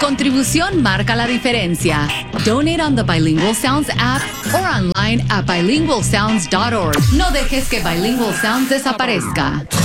contribución marca la diferencia. Donate on the Bilingual Sounds app or online at bilingualsounds.org. No dejes que Bilingual Sounds desaparezca.